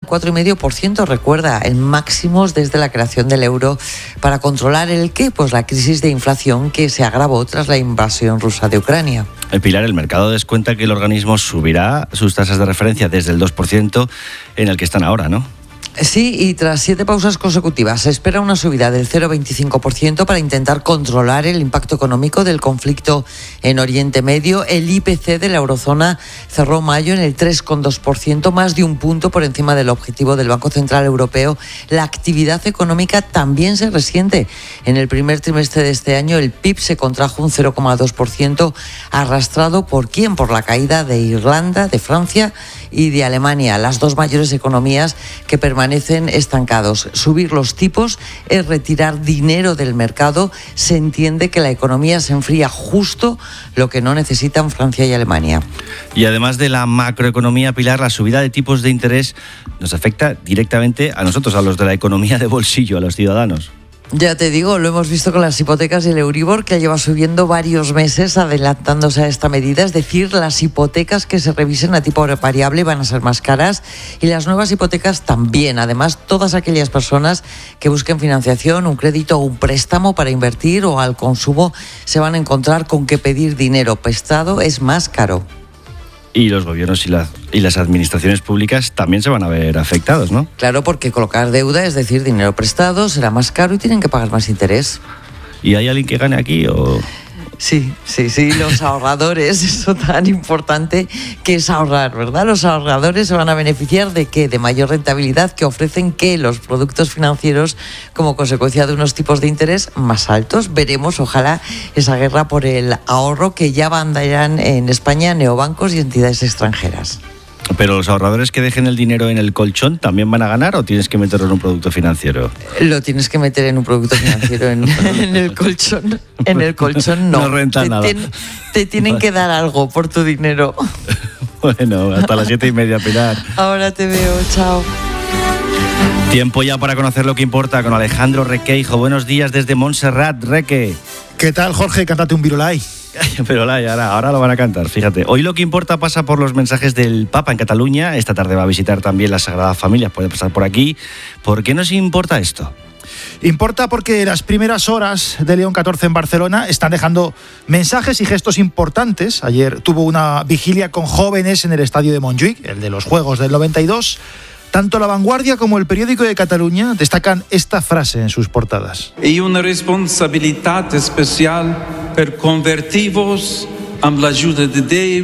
4,5%, recuerda, en máximos desde la creación del euro. ¿Para controlar el qué? Pues la crisis de inflación que se agravó tras la invasión rusa de Ucrania. Pilar, el mercado descuenta que el organismo subirá sus tasas de referencia desde el 2% en el que están ahora, ¿no? Sí, y tras 7 pausas consecutivas se espera una subida del 0,25% para intentar controlar el impacto económico del conflicto en Oriente Medio. El IPC de la eurozona cerró mayo en el 3,2%, más de un punto por encima del objetivo del Banco Central Europeo. La actividad económica también se resiente. En el primer trimestre de este año el PIB se contrajo un 0,2%, arrastrado ¿por quién? Por la caída de Irlanda, de Francia y de Alemania, las dos mayores economías que permanecen estancados. Subir los tipos es retirar dinero del mercado. Se entiende que la economía se enfría, justo lo que no necesitan Francia y Alemania. Y además de la macroeconomía, Pilar, la subida de tipos de interés nos afecta directamente a nosotros, a los de la economía de bolsillo, a los ciudadanos. Ya te digo, lo hemos visto con las hipotecas y el Euribor, que lleva subiendo varios meses adelantándose a esta medida. Es decir, las hipotecas que se revisen a tipo variable van a ser más caras y las nuevas hipotecas también. Además, todas aquellas personas que busquen financiación, un crédito o un préstamo para invertir o al consumo se van a encontrar con que pedir dinero prestado es más caro. Y los gobiernos y las administraciones públicas también se van a ver afectados, ¿no? Claro, porque colocar deuda, es decir, dinero prestado, será más caro y tienen que pagar más interés. ¿Y hay alguien que gane aquí o...? Sí, los ahorradores, eso tan importante que es ahorrar, ¿verdad? Los ahorradores se van a beneficiar ¿de qué? De mayor rentabilidad que ofrecen ¿qué? Los productos financieros como consecuencia de unos tipos de interés más altos. Veremos, ojalá, esa guerra por el ahorro que ya bandarán en España neobancos y entidades extranjeras. ¿Pero los ahorradores que dejen el dinero en el colchón también van a ganar o tienes que meterlo en un producto financiero? Lo tienes que meter en un producto financiero, en el colchón. En el colchón no. No renta nada. Te tienen que dar algo por tu dinero. Bueno, hasta las 7:30, Pilar. Ahora te veo, chao. Tiempo ya para conocer lo que importa con Alejandro Requeijo. Buenos días desde Montserrat, Reque. ¿Qué tal, Jorge? Cántate un virulai. Pero ahora lo van a cantar, fíjate. Hoy lo que importa pasa por los mensajes del Papa en Cataluña. Esta tarde va a visitar también la Sagrada Familia, puede pasar por aquí. ¿Por qué nos importa esto? Importa porque las primeras horas de León XIV en Barcelona están dejando mensajes y gestos importantes. Ayer tuvo una vigilia con jóvenes en el estadio de Montjuïc, el de los Juegos del 92. Tanto La Vanguardia como el Periódico de Cataluña destacan esta frase en sus portadas. Y una responsabilidad especial per convertir-vos amb l'ajuda de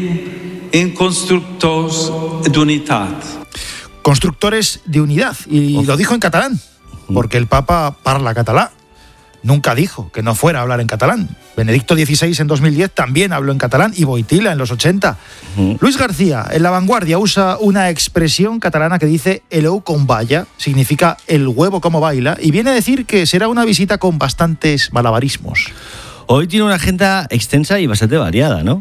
Déu en constructors d'unitat. Constructores de unidad. Y lo dijo en catalán, porque el Papa parla catalán. Nunca dijo que no fuera a hablar en catalán. Benedicto XVI en 2010 también habló en catalán y Boitila en los 80. Luis García, en La Vanguardia, usa una expresión catalana que dice el ou com balla, significa el huevo como baila, y viene a decir que será una visita con bastantes malabarismos. Hoy tiene una agenda extensa y bastante variada, ¿no?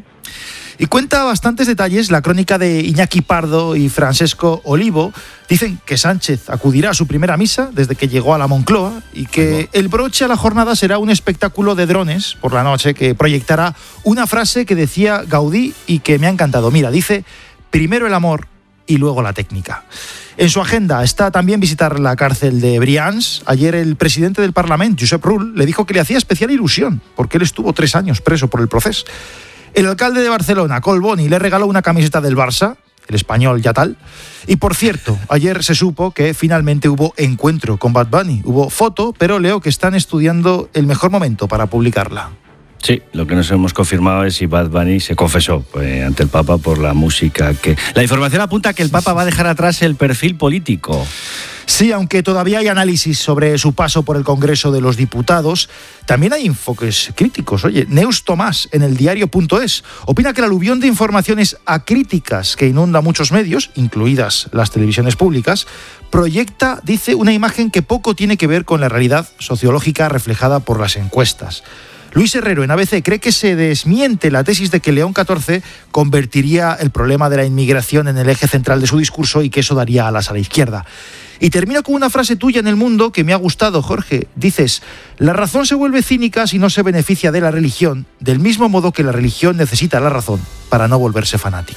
Y cuenta bastantes detalles. La crónica de Iñaki Pardo y Francesco Olivo dicen que Sánchez acudirá a su primera misa desde que llegó a la Moncloa y que el broche a la jornada será un espectáculo de drones por la noche que proyectará una frase que decía Gaudí y que me ha encantado. Mira, dice, primero el amor y luego la técnica. En su agenda está también visitar la cárcel de Brians. Ayer el presidente del Parlament, Josep Rull, le dijo que le hacía especial ilusión porque él estuvo 3 años preso por el proceso. El alcalde de Barcelona, Collboni, le regaló una camiseta del Barça, el español ya tal. Y por cierto, ayer se supo que finalmente hubo encuentro con Bad Bunny. Hubo foto, pero leo que están estudiando el mejor momento para publicarla. Sí, lo que nos hemos confirmado es si Bad Bunny se confesó ante el Papa por la música que... La información apunta a que el Papa va a dejar atrás el perfil político. Sí, aunque todavía hay análisis sobre su paso por el Congreso de los Diputados, también hay enfoques críticos. Oye, Neus Tomás, en el diario.es, opina que el aluvión de informaciones acríticas que inunda muchos medios, incluidas las televisiones públicas, proyecta, dice, una imagen que poco tiene que ver con la realidad sociológica reflejada por las encuestas. Luis Herrero, en ABC, cree que se desmiente la tesis de que León XIV convertiría el problema de la inmigración en el eje central de su discurso y que eso daría alas a la izquierda. Y termino con una frase tuya en El Mundo que me ha gustado, Jorge. Dices, la razón se vuelve cínica si no se beneficia de la religión, del mismo modo que la religión necesita la razón para no volverse fanática.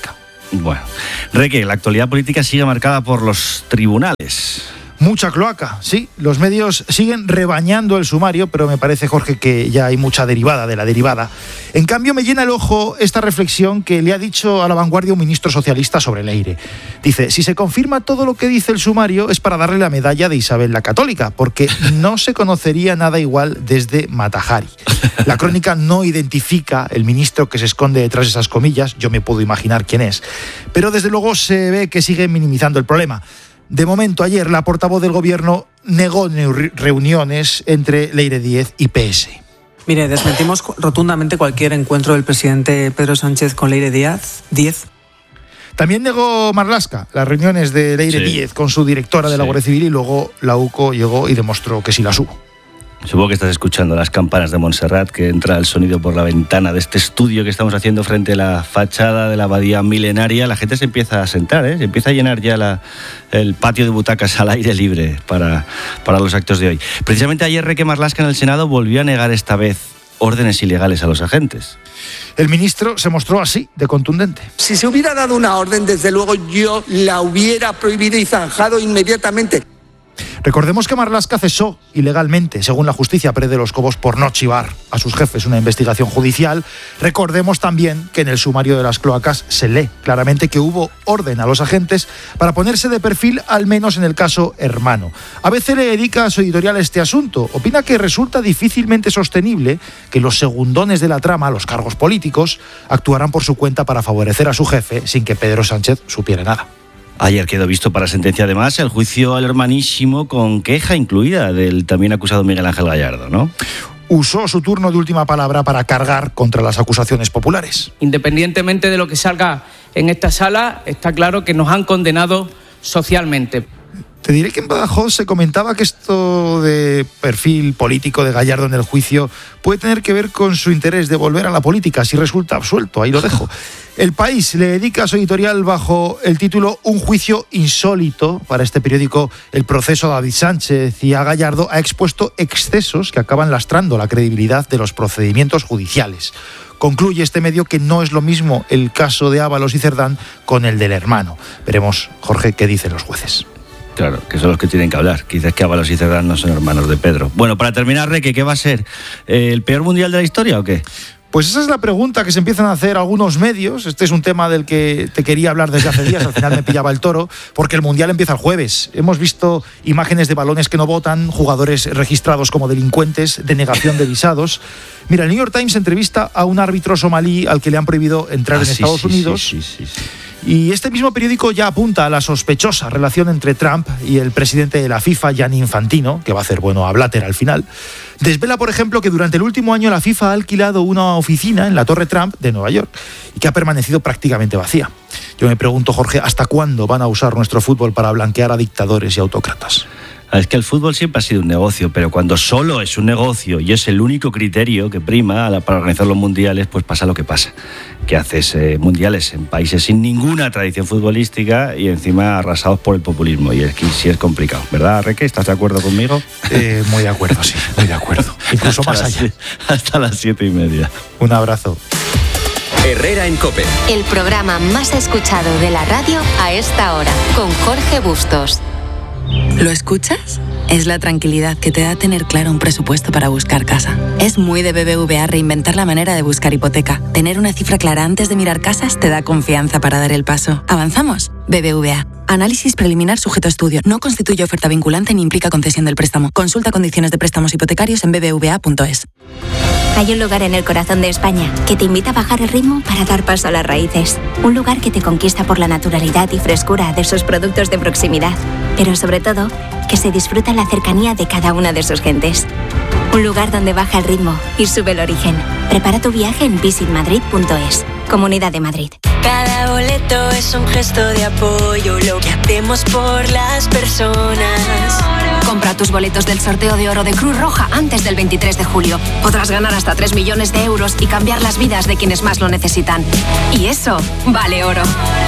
Bueno, Reque, la actualidad política sigue marcada por los tribunales. Mucha cloaca, sí. Los medios siguen rebañando el sumario, pero me parece, Jorge, que ya hay mucha derivada de la derivada. En cambio, me llena el ojo esta reflexión que le ha dicho a La Vanguardia un ministro socialista sobre Leire. Dice, si se confirma todo lo que dice el sumario es para darle la medalla de Isabel la Católica, porque no se conocería nada igual desde Mata Hari. La crónica no identifica el ministro que se esconde detrás de esas comillas, yo me puedo imaginar quién es, pero desde luego se ve que sigue minimizando el problema. De momento, ayer la portavoz del Gobierno negó reuniones entre Leire Díez y PS. Mire, desmentimos rotundamente cualquier encuentro del presidente Pedro Sánchez con Leire Díez. También negó Marlaska las reuniones de Leire Díez con su directora de la Guardia Civil y luego la UCO llegó y demostró que sí las hubo. Supongo que estás escuchando las campanas de Montserrat, que entra el sonido por la ventana de este estudio que estamos haciendo frente a la fachada de la abadía milenaria. La gente se empieza a sentar, se empieza a llenar ya el patio de butacas al aire libre para los actos de hoy. Precisamente ayer Reque Marlaska en el Senado volvió a negar esta vez órdenes ilegales a los agentes. El ministro se mostró así, de contundente. Si se hubiera dado una orden, desde luego yo la hubiera prohibido y zanjado inmediatamente. Recordemos que Marlaska cesó ilegalmente, según la justicia, a Pérez de los Cobos por no chivar a sus jefes una investigación judicial. Recordemos también que en el sumario de las cloacas se lee claramente que hubo orden a los agentes para ponerse de perfil, al menos en el caso Hermano. ABC le dedica a su editorial este asunto. Opina que resulta difícilmente sostenible que los segundones de la trama, los cargos políticos, actuaran por su cuenta para favorecer a su jefe sin que Pedro Sánchez supiera nada. Ayer quedó visto para sentencia, además, el juicio al hermanísimo con queja incluida del también acusado Miguel Ángel Gallardo, ¿no? Usó su turno de última palabra para cargar contra las acusaciones populares. Independientemente de lo que salga en esta sala, está claro que nos han condenado socialmente. Te diré que en Badajoz se comentaba que esto de perfil político de Gallardo en el juicio puede tener que ver con su interés de volver a la política si resulta absuelto. Ahí lo dejo. El País le dedica su editorial bajo el título Un juicio insólito. Para este periódico, el proceso a David Sánchez y a Gallardo ha expuesto excesos que acaban lastrando la credibilidad de los procedimientos judiciales. Concluye este medio que no es lo mismo el caso de Ábalos y Cerdán con el del Hermano. Veremos, Jorge, qué dicen los jueces. Claro, que son los que tienen que hablar. Quizás que Ábalos y Cerdán no son hermanos de Pedro. Bueno, para terminar, Reque, ¿qué va a ser? ¿El peor mundial de la historia o qué? Pues esa es la pregunta que se empiezan a hacer algunos medios. Este es un tema del que te quería hablar desde hace días, al final me pillaba el toro, porque el Mundial empieza el jueves. Hemos visto imágenes de balones que no votan, jugadores registrados como delincuentes, denegación de visados. Mira, el New York Times entrevista a un árbitro somalí al que le han prohibido entrar en Estados Unidos. Sí. Y este mismo periódico ya apunta a la sospechosa relación entre Trump y el presidente de la FIFA, Gianni Infantino, que va a hacer bueno a Blatter al final. Desvela, por ejemplo, que durante el último año la FIFA ha alquilado una oficina en la Torre Trump de Nueva York y que ha permanecido prácticamente vacía. Yo me pregunto, Jorge, ¿hasta cuándo van a usar nuestro fútbol para blanquear a dictadores y autócratas? Es que el fútbol siempre ha sido un negocio, pero cuando solo es un negocio y es el único criterio que prima para organizar los mundiales, pues pasa lo que pasa. Que haces mundiales en países sin ninguna tradición futbolística y encima arrasados por el populismo. Y es que sí es complicado, ¿verdad, Reque? ¿Estás de acuerdo conmigo? Muy de acuerdo, sí, muy de acuerdo. Incluso más allá. Hasta las 7:30. Un abrazo. Herrera en COPE. El programa más escuchado de la radio a esta hora, con Jorge Bustos. ¿Lo escuchas? Es la tranquilidad que te da tener claro un presupuesto para buscar casa. Es muy de BBVA reinventar la manera de buscar hipoteca. Tener una cifra clara antes de mirar casas te da confianza para dar el paso. ¿Avanzamos? BBVA. Análisis preliminar sujeto a estudio. No constituye oferta vinculante ni implica concesión del préstamo. Consulta condiciones de préstamos hipotecarios en bbva.es. Hay un lugar en el corazón de España que te invita a bajar el ritmo para dar paso a las raíces. Un lugar que te conquista por la naturalidad y frescura de sus productos de proximidad. Pero sobre todo, que se disfruta la cercanía de cada una de sus gentes. Un lugar donde baja el ritmo y sube el origen. Prepara tu viaje en visitmadrid.es. Comunidad de Madrid. Cada boleto es un gesto de apoyo, lo que hacemos por las personas. Compra tus boletos del sorteo de oro de Cruz Roja antes del 23 de julio. Podrás ganar hasta 3 millones de euros y cambiar las vidas de quienes más lo necesitan. Y eso vale oro.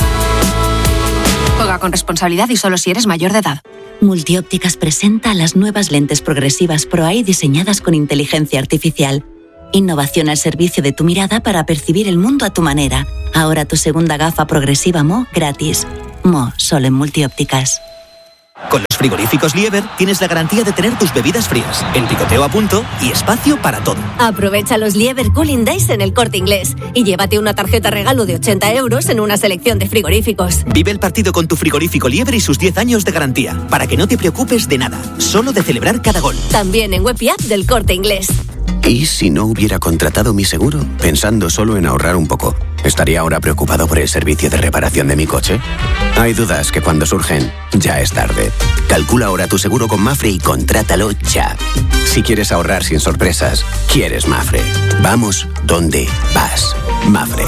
Juega con responsabilidad y solo si eres mayor de edad. Multiópticas presenta las nuevas lentes progresivas Pro Eye diseñadas con inteligencia artificial. Innovación al servicio de tu mirada para percibir el mundo a tu manera. Ahora tu segunda gafa progresiva Mo gratis. Mo, solo en Multiópticas. Con los frigoríficos Lieber tienes la garantía de tener tus bebidas frías, el picoteo a punto y espacio para todo. Aprovecha los Lieber Cooling Days en El Corte Inglés y llévate una tarjeta regalo de 80 euros en una selección de frigoríficos. Vive el partido con tu frigorífico Lieber y sus 10 años de garantía, para que no te preocupes de nada, solo de celebrar cada gol. También en web y app del Corte Inglés. ¿Y si no hubiera contratado mi seguro? Pensando solo en ahorrar un poco, ¿estaría ahora preocupado por el servicio de reparación de mi coche? Hay dudas que cuando surgen, ya es tarde. Calcula ahora tu seguro con Mafre y contrátalo ya. Si quieres ahorrar sin sorpresas, quieres Mafre. Vamos donde vas. Mafre.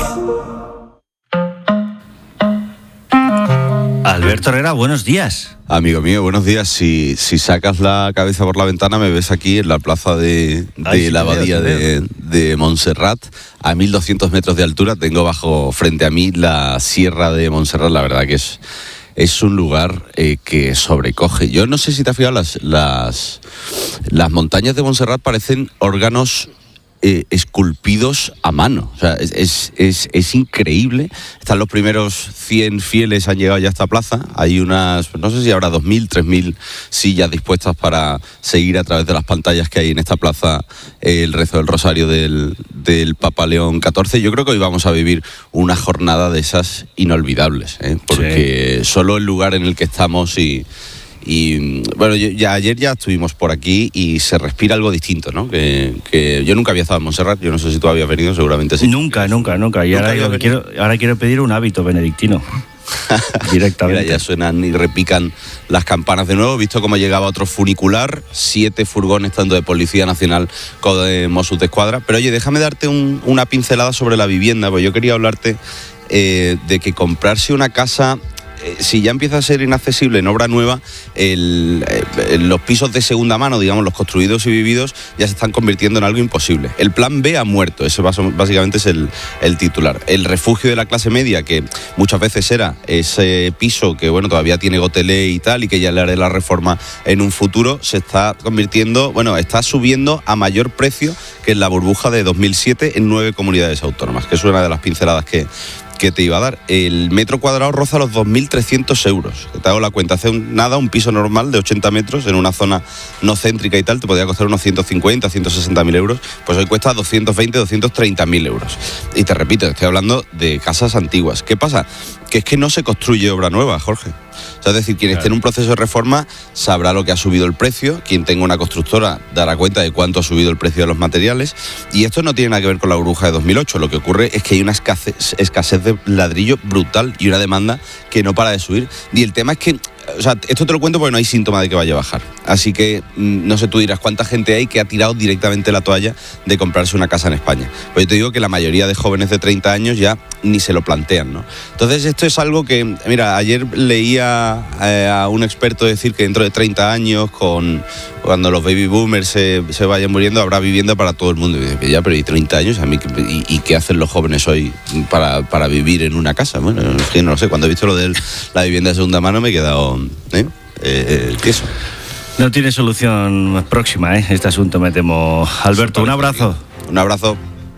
Alberto Herrera, buenos días. Amigo mío, buenos días. Si sacas la cabeza por la ventana, me ves aquí en la plaza de la abadía de Montserrat, a 1200 metros de altura. Tengo frente a mí la sierra de Montserrat. La verdad que es un lugar que sobrecoge. Yo no sé si te has fijado, las montañas de Montserrat parecen órganos esculpidos a mano. O sea, es increíble. Están los primeros 100 fieles, han llegado ya a esta plaza. Hay unas, no sé si habrá 2.000, 3.000 sillas dispuestas para seguir a través de las pantallas que hay en esta plaza el rezo del rosario del Papa León XIV. Yo creo que hoy vamos a vivir una jornada de esas inolvidables, porque sí. Solo el lugar en el que estamos y bueno, ayer ya estuvimos por aquí y se respira algo distinto, ¿no? Que yo nunca había estado en Montserrat, yo no sé si tú habías venido, seguramente sí. Nunca. Y ahora quiero pedir un hábito benedictino. Directamente. Mira, ya suenan y repican las campanas de nuevo. Visto cómo llegaba otro funicular, 7 furgones tanto de Policía Nacional como de Mossos de Escuadra. Pero oye, déjame darte una pincelada sobre la vivienda, porque yo quería hablarte de que comprarse una casa, si ya empieza a ser inaccesible en obra nueva, los pisos de segunda mano, digamos, los construidos y vividos, ya se están convirtiendo en algo imposible. El plan B ha muerto, eso básicamente es el titular. El refugio de la clase media, que muchas veces era ese piso que, bueno, todavía tiene gotelé y tal, y que ya le haré la reforma en un futuro, se está convirtiendo, está subiendo a mayor precio que en la burbuja de 2007 en 9 comunidades autónomas, que es una de las pinceladas que te iba a dar. El metro cuadrado roza los 2.300 euros. Te hago la cuenta, hace nada, un piso normal de 80 metros en una zona no céntrica y tal, te podría costar unos 150, 160.000 euros, pues hoy cuesta 220, 230.000 euros. Y te repito, estoy hablando de casas antiguas. ¿Qué pasa? Que es que no se construye obra nueva, Jorge. O sea, es decir, quien esté en un proceso de reforma sabrá lo que ha subido el precio, quien tenga una constructora dará cuenta de cuánto ha subido el precio de los materiales, y esto no tiene nada que ver con la burbuja de 2008, lo que ocurre es que hay una escasez de ladrillo brutal y una demanda que no para de subir, y el tema es que, o sea, esto te lo cuento porque no hay síntoma de que vaya a bajar, así que no sé, tú dirás cuánta gente hay que ha tirado directamente la toalla de comprarse una casa en España. Pues yo te digo que la mayoría de jóvenes de 30 años ya ni se lo plantean, ¿no? Entonces esto es algo que, mira, ayer leía a un experto decir que dentro de 30 años, cuando los baby boomers se vayan muriendo, habrá vivienda para todo el mundo. Y dice, ya, pero ¿y 30 años? ¿Y qué hacen los jóvenes hoy para vivir en una casa? Bueno, es que no lo sé, cuando he visto lo de la vivienda de segunda mano me he quedado tieso. No tiene solución próxima, este asunto, me temo. Alberto, un abrazo. Un abrazo.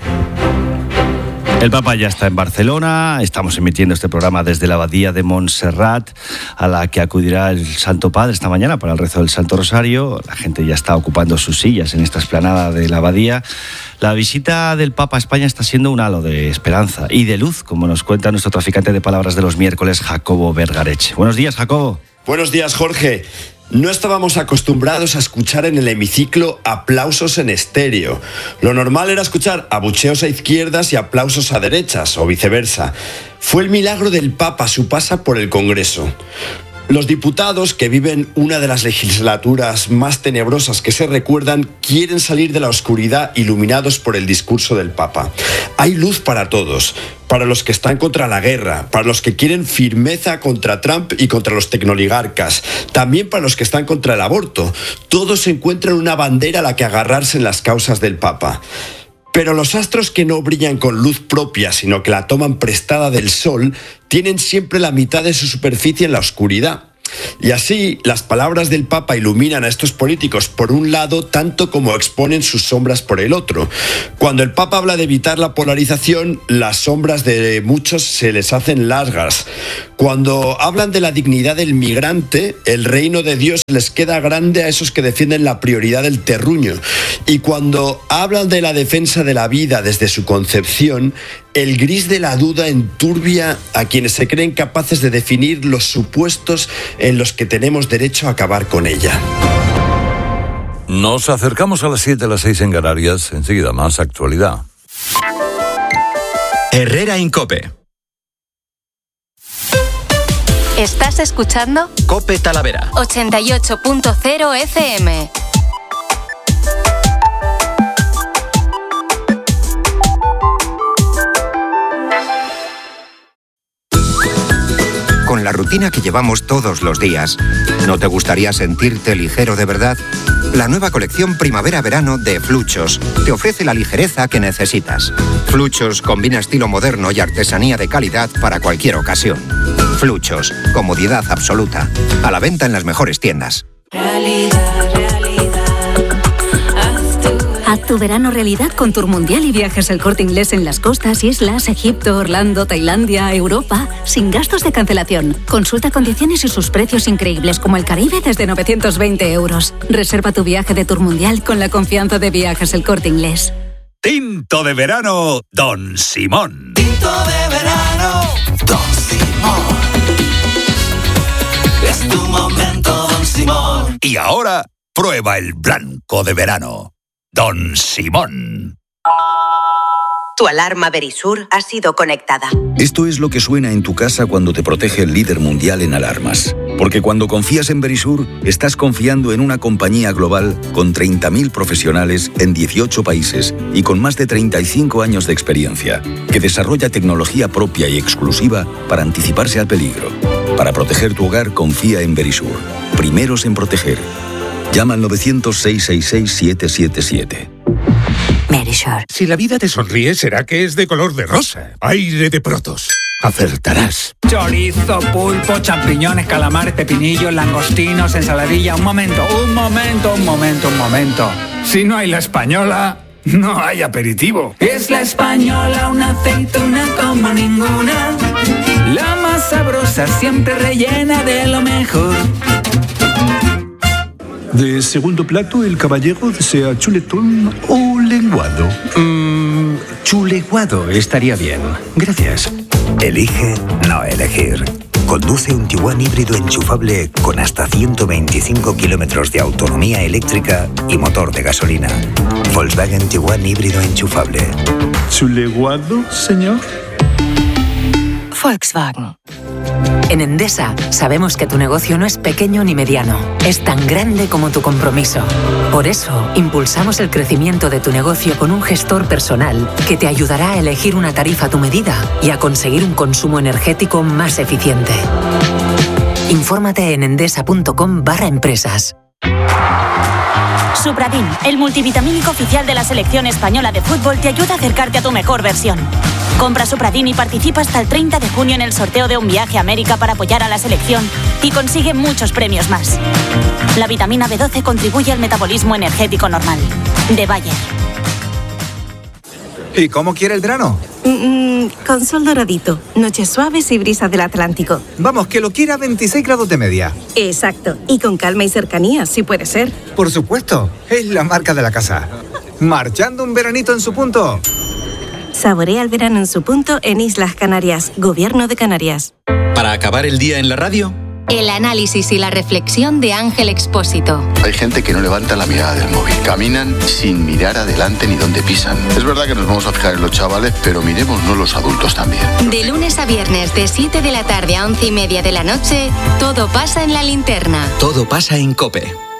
El Papa ya está en Barcelona, estamos emitiendo este programa desde la abadía de Montserrat, a la que acudirá el Santo Padre esta mañana para el rezo del Santo Rosario. La gente ya está ocupando sus sillas en esta explanada de la abadía. La visita del Papa a España está siendo un halo de esperanza y de luz, como nos cuenta nuestro traficante de palabras de los miércoles, Jacobo Vergarech. Buenos días, Jacobo. Buenos días, Jorge. No estábamos acostumbrados a escuchar en el hemiciclo aplausos en estéreo. Lo normal era escuchar abucheos a izquierdas y aplausos a derechas, o viceversa. Fue el milagro del Papa su paso por el Congreso. Los diputados, que viven una de las legislaturas más tenebrosas que se recuerdan, quieren salir de la oscuridad iluminados por el discurso del Papa. Hay luz para todos, para los que están contra la guerra, para los que quieren firmeza contra Trump y contra los tecnoligarcas, también para los que están contra el aborto. Todos encuentran una bandera a la que agarrarse en las causas del Papa. Pero los astros que no brillan con luz propia, sino que la toman prestada del sol, tienen siempre la mitad de su superficie en la oscuridad. Y así, las palabras del Papa iluminan a estos políticos por un lado, tanto como exponen sus sombras por el otro. Cuando el Papa habla de evitar la polarización, las sombras de muchos se les hacen largas. Cuando hablan de la dignidad del migrante, el reino de Dios les queda grande a esos que defienden la prioridad del terruño. Y cuando hablan de la defensa de la vida desde su concepción, el gris de la duda enturbia a quienes se creen capaces de definir los supuestos en los que tenemos derecho a acabar con ella. Nos acercamos a las 7, a las 6 en Canarias. Enseguida más actualidad. Herrera en COPE. ¿Estás escuchando? COPE Talavera. 88.0 FM. Con la rutina que llevamos todos los días, ¿no te gustaría sentirte ligero de verdad? La nueva colección Primavera-Verano de Fluchos te ofrece la ligereza que necesitas. Fluchos combina estilo moderno y artesanía de calidad para cualquier ocasión. Fluchos, comodidad absoluta. A la venta en las mejores tiendas. Haz tu verano realidad con Tour Mundial y Viajes El Corte Inglés en las costas, islas, Egipto, Orlando, Tailandia, Europa, sin gastos de cancelación. Consulta condiciones y sus precios increíbles como el Caribe desde 920 euros. Reserva tu viaje de Tour Mundial con la confianza de Viajes El Corte Inglés. Tinto de verano, Don Simón. Tinto de verano, Don Simón. Es tu momento, Don Simón. Y ahora, prueba el blanco de verano. Don Simón. Tu alarma Verisur ha sido conectada. Esto es lo que suena en tu casa cuando te protege el líder mundial en alarmas. Porque cuando confías en Verisur, estás confiando en una compañía global con 30.000 profesionales en 18 países y con más de 35 años de experiencia, que desarrolla tecnología propia y exclusiva para anticiparse al peligro. Para proteger tu hogar, confía en Verisur. Primeros en proteger. Llama al 900-666-777. Verisur. Si la vida te sonríe, será que es de color de rosa. Aire de Protos. Acertarás. Chorizo, pulpo, champiñones, calamares, pepinillos, langostinos, ensaladilla. Un momento. Si no hay la española, no hay aperitivo. Es la española, una aceituna como ninguna. La más sabrosa, siempre rellena de lo mejor. De segundo plato, el caballero desea chuletón o lenguado. Chuleguado estaría bien. Gracias. Elige no elegir. Conduce un Tiguan híbrido enchufable con hasta 125 kilómetros de autonomía eléctrica y motor de gasolina. Volkswagen Tiguan híbrido enchufable. ¿Chuleguado, señor? Volkswagen. En Endesa sabemos que tu negocio no es pequeño ni mediano, es tan grande como tu compromiso. Por eso, impulsamos el crecimiento de tu negocio con un gestor personal que te ayudará a elegir una tarifa a tu medida y a conseguir un consumo energético más eficiente. Infórmate en endesa.com/empresas. Supradin, el multivitamínico oficial de la selección española de fútbol, te ayuda a acercarte a tu mejor versión. Compra Supradin y participa hasta el 30 de junio en el sorteo de un viaje a América para apoyar a la selección y consigue muchos premios más. La vitamina B12 contribuye al metabolismo energético normal. De Bayer. ¿Y cómo quiere el verano? Con sol doradito, noches suaves y brisas del Atlántico. Vamos, que lo quiera a 26 grados de media. Exacto, y con calma y cercanía, si puede ser. Por supuesto, es la marca de la casa. Marchando un veranito en su punto. Saborea el verano en su punto en Islas Canarias, Gobierno de Canarias. Para acabar el día en la radio, El análisis y la reflexión de Ángel Expósito. Hay gente que no levanta la mirada del móvil. Caminan sin mirar adelante ni dónde pisan. Es verdad que nos vamos a fijar en los chavales, pero miremosnos los adultos también. De lunes a viernes, de 7 de la tarde a 11:30 de la noche, todo pasa en La Linterna. todo pasa en COPE.